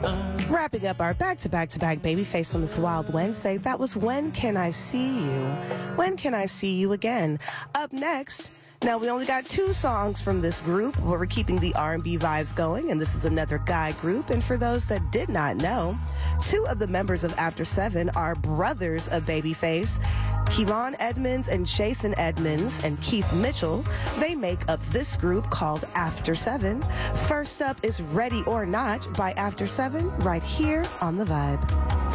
Wrapping up our back-to-back-to-back Babyface on this wild Wednesday, that was When Can I See You? When Can I See You Again? Up next, now we only got 2 songs from this group, but we're keeping the R&B vibes going, and this is another guy group. And for those that did not know, 2 of the members of After 7 are brothers of Babyface. Kevon Edmonds and Jason Edmonds and Keith Mitchell, they make up this group called After 7. First up is Ready or Not by After 7 right here on The Vibe.